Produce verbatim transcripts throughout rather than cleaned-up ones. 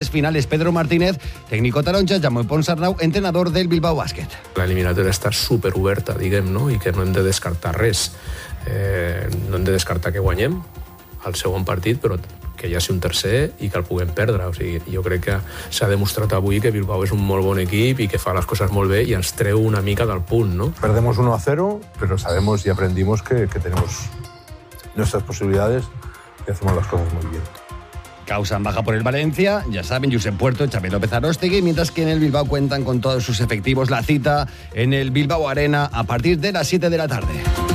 tres finales. Pedro Martínez, técnico taronja, Jaume Ponsarnau, entrenador del Bilbao Bàsquet. La eliminatòria està superoberta, diguem, no? I que no hem de descartar res. Eh, no hem de descartar que guanyem el segon partit, però que hi hagi un tercer i que el puguem perdre. O sigui, jo crec que s'ha demostrat avui que Bilbao és un molt bon equip i que fa les coses molt bé i ens treu una mica del punt, ¿no? Perdemos uno a cero, pero sabemos y aprendimos que, que tenemos nuestras posibilidades y hacemos las cosas muy bien. Causan baja por el Valencia, ya saben, Josep Puerto, Xavi López Aróstegui, mientras que en el Bilbao cuentan con todos sus efectivos. La cita en el Bilbao Arena a partir de las siete de la tarde.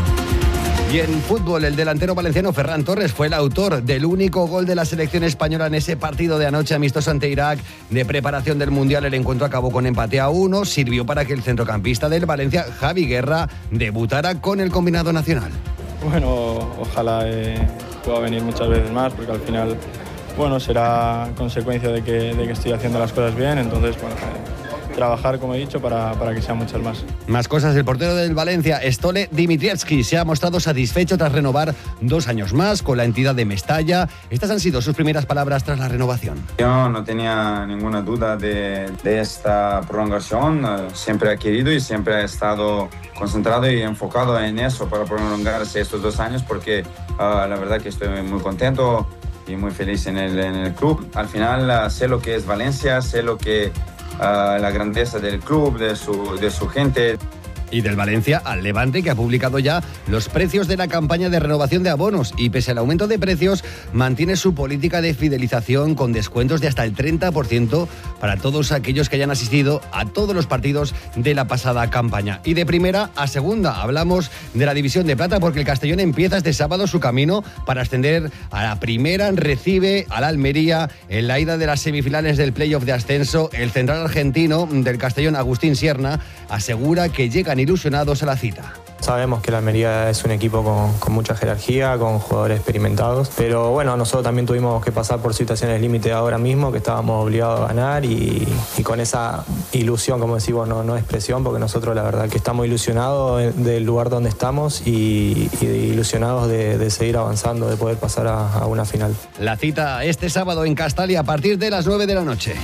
Y en fútbol, el delantero valenciano Ferran Torres fue el autor del único gol de la selección española en ese partido de anoche amistoso ante Irak de preparación del Mundial. El encuentro acabó con empate a uno, sirvió para que el centrocampista del Valencia, Javi Guerra, debutara con el combinado nacional. Bueno, ojalá eh, pueda venir muchas veces más, porque al final, bueno, será consecuencia de que, de que estoy haciendo las cosas bien, entonces, bueno, eh, trabajar, como he dicho, para, para que sean muchas más. Más cosas, el portero del Valencia, Stole Dimitrievski, se ha mostrado satisfecho tras renovar dos años más con la entidad de Mestalla. Estas han sido sus primeras palabras tras la renovación. Yo no tenía ninguna duda de, de esta prolongación, siempre he querido y siempre he estado concentrado y enfocado en eso para prolongarse estos dos años porque uh, la verdad que estoy muy contento y muy feliz en el, en el club. Al final uh, sé lo que es Valencia, sé lo que Uh, la grandeza del club, de su, de su gente. Y del Valencia al Levante, que ha publicado ya los precios de la campaña de renovación de abonos y pese al aumento de precios mantiene su política de fidelización con descuentos de hasta el treinta por ciento para todos aquellos que hayan asistido a todos los partidos de la pasada campaña. Y de primera a segunda hablamos de la división de plata porque el Castellón empieza este sábado su camino para ascender a la primera. Recibe a la Almería en la ida de las semifinales del playoff de ascenso. El central argentino del Castellón, Agustín Sierna, asegura que llegan ilusionados a la cita. Sabemos que la Almería es un equipo con, con mucha jerarquía, con jugadores experimentados, pero bueno, nosotros también tuvimos que pasar por situaciones límite ahora mismo, que estábamos obligados a ganar y, y con esa ilusión, como decimos, no, no es presión, porque nosotros la verdad que estamos ilusionados del lugar donde estamos y, y ilusionados de, de seguir avanzando, de poder pasar a, a una final. La cita este sábado en Castalia a partir de las nueve de la noche.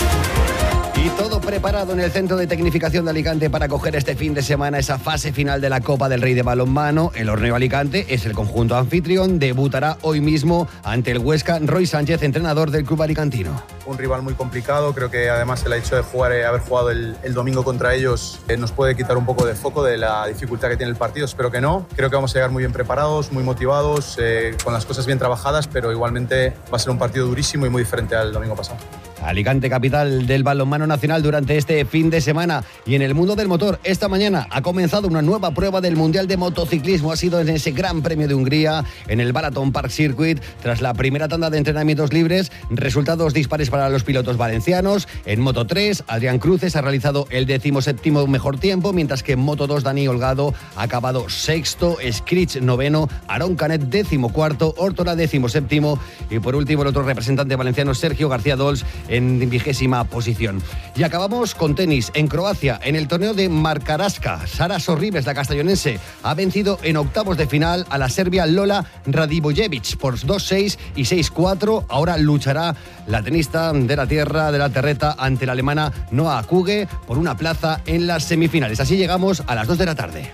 Y todo preparado en el Centro de Tecnificación de Alicante para coger este fin de semana esa fase final de la Copa del Rey de balonmano. El Horneo Alicante es el conjunto anfitrión, debutará hoy mismo ante el Huesca. Roy Sánchez, entrenador del club alicantino. Un rival muy complicado, creo que además el hecho de jugar, eh, haber jugado el, el domingo contra ellos eh, nos puede quitar un poco de foco de la dificultad que tiene el partido, espero que no. Creo que vamos a llegar muy bien preparados, muy motivados, eh, con las cosas bien trabajadas, pero igualmente va a ser un partido durísimo y muy diferente al domingo pasado. Alicante, capital del balonmano nacional durante este fin de semana. Y en el mundo del motor, esta mañana ha comenzado una nueva prueba del Mundial de Motociclismo. Ha sido en ese Gran Premio de Hungría, en el Balaton Park Circuit. Tras la primera tanda de entrenamientos libres, resultados dispares para los pilotos valencianos. En Moto tres, Adrián Cruces ha realizado el decimoséptimo mejor tiempo, mientras que en Moto dos, Dani Holgado ha acabado sexto, Scritch noveno, Aarón Canet décimo cuarto, Órtola décimo séptimo y por último el otro representante valenciano, Sergio García Dols, en vigésima posición. Y acabamos con tenis. En Croacia, en el torneo de Markaraska, Sara Sorribes, la castellonense, ha vencido en octavos de final a la serbia Lola Radivojevic por dos seis y seis cuatro. Ahora luchará la tenista de la tierra, de la terreta, ante la alemana Noa Kuge por una plaza en las semifinales. Así llegamos a las dos de la tarde.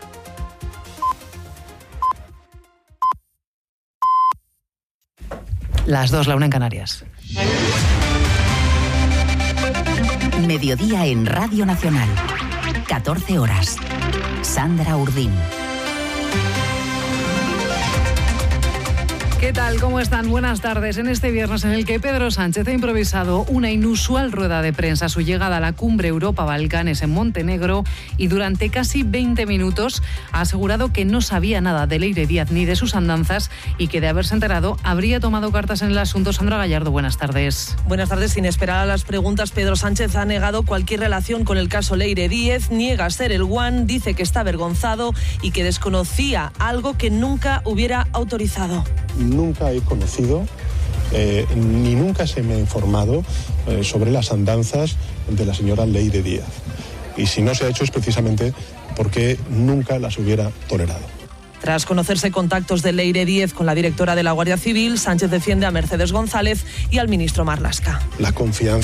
Las dos, la una en Canarias. Mediodía en Radio Nacional. catorce horas. Sandra Urdín. ¿Qué tal? ¿Cómo están? Buenas tardes. En este viernes en el que Pedro Sánchez ha improvisado una inusual rueda de prensa a su llegada a la cumbre Europa-Balcanes en Montenegro y durante casi veinte minutos ha asegurado que no sabía nada de Leire Díaz ni de sus andanzas y que de haberse enterado habría tomado cartas en el asunto. Sandra Gallardo, buenas tardes. Buenas tardes. Sin esperar a las preguntas, Pedro Sánchez ha negado cualquier relación con el caso Leire Díez, niega ser el one, dice que está avergonzado y que desconocía algo que nunca hubiera autorizado. Nunca he conocido, eh, ni nunca se me ha informado eh, sobre las andanzas de la señora Leire Díaz. Y si no se ha hecho es precisamente porque nunca las hubiera tolerado. Tras conocerse contactos de Leire Díez con la directora de la Guardia Civil, Sánchez defiende a Mercedes González y al ministro Marlaska. La confianza